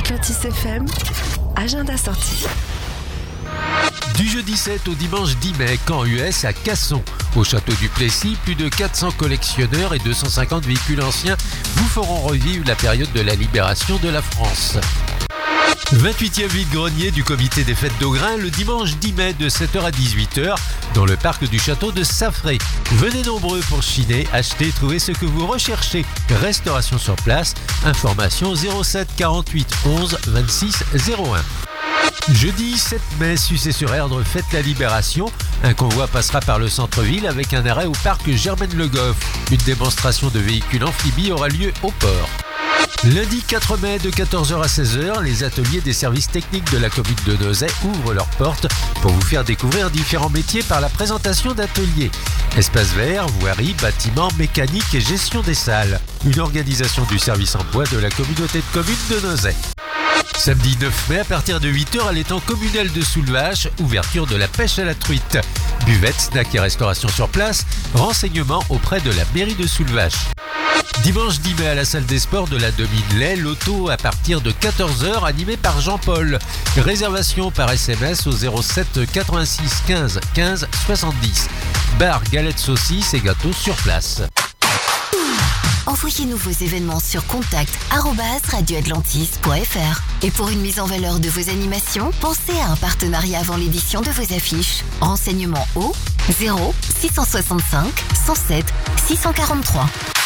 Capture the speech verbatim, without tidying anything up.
Atlantis F M, agenda sortie. Du jeudi sept au dimanche dix mai, camp U S à Casson. Au château du Plessis, plus de quatre cents collectionneurs et deux cent cinquante véhicules anciens vous feront revivre la période de la libération de la France. vingt-huitième vide-grenier du comité des fêtes d'Augrain le dimanche dix mai de sept heures à dix-huit heures dans le parc du château de Saffré. Venez nombreux pour chiner, acheter, trouver ce que vous recherchez. Restauration sur place, information zéro sept quarante-huit onze vingt-six zéro un. Jeudi sept mai, Sucé-sur-Erdre fête la libération. Un convoi passera par le centre-ville avec un arrêt au parc Germaine-Le Goff. Une démonstration de véhicules amphibies aura lieu au port. Lundi quatre mai de quatorze heures à seize heures, les ateliers des services techniques de la commune de Nozay ouvrent leurs portes pour vous faire découvrir différents métiers par la présentation d'ateliers. Espace vert, voirie, bâtiment, mécanique et gestion des salles. Une organisation du service emploi de la communauté de communes de Nozay. Samedi neuf mai, à partir de huit heures à l'étang communal de Soulvache, ouverture de la pêche à la truite. Buvette, snack et restauration sur place, renseignements auprès de la mairie de Soulvache. Dimanche dix mai à la salle des sports de la Domine-Lay, loto à partir de quatorze heures animé par Jean-Paul. Réservation par S M S au zéro sept quatre-vingt-six quinze quinze soixante-dix. Bar, galettes saucisses et gâteaux sur place. Envoyez-nous vos événements sur contact arobase radio atlantis point f r. Et pour une mise en valeur de vos animations, pensez à un partenariat avant l'édition de vos affiches. Renseignements au zéro six cent soixante-cinq cent sept six cent quarante-trois.